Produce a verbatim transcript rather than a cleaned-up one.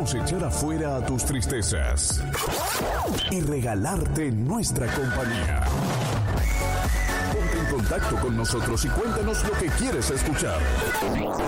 queremos echar afuera a tus tristezas y regalarte nuestra compañía. Ponte en contacto con nosotros y cuéntanos lo que quieres escuchar.